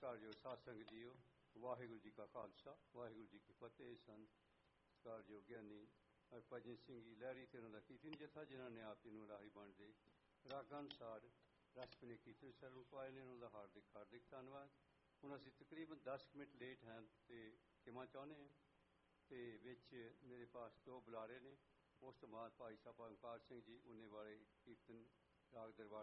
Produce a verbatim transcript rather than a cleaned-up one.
ਸਤਿਕਾਰਯੋਗ ਸਾਧ ਸੰਗਤ ਜੀਓ, ਵਾਹਿਗੁਰੂ ਜੀ ਕਾ ਖਾਲਸਾ ਵਾਹਿਗੁਰੂ ਜੀ ਕੀ ਫਤਿਹ। ਸੰਤ ਸਤਿਕਾਰਯੋਗ ਗਿਆਨੀ ਹਰਭਜਨ ਸਿੰਘ ਜੀ ਲਹਿਰੀ ਤੇ ਉਹਨਾਂ ਦਾ ਕੀਰਤਨ ਜਥਾ, ਜਿਨ੍ਹਾਂ ਨੇ ਆਪ ਜੀ ਨੂੰ ਰਾਹੀ ਬਣਦੇ ਰਾਗਾਂ ਅਨੁਸਾਰ ਰਸਪਨੇ ਕੀਰਤਨ ਸਰਵਣ ਪਾਏ ਨੇ, ਉਹਨਾਂ ਦਾ ਹਾਰਦਿਕ ਹਾਰਦਿਕ ਧੰਨਵਾਦ। ਹੁਣ ਅਸੀਂ ਤਕਰੀਬਨ ਦਸ ਮਿੰਟ ਲੇਟ ਹਾਂ ਤੇ ਕਿਮਾ ਚਾਹੁੰਦੇ ਹਾਂ, ਤੇ ਵਿੱਚ ਮੇਰੇ ਪਾਸ ਦੋ ਬੁਲਾਰੇ ਨੇ। ਉਸ ਤੋਂ ਬਾਅਦ ਭਾਈ ਸਾਹਿਬ ਓਂਕਾਰ ਸਿੰਘ ਜੀ ਉਹਨੇ ਵਾਲੇ ਕੀਰਤਨ ਰਾਗ ਦਰਬਾਰ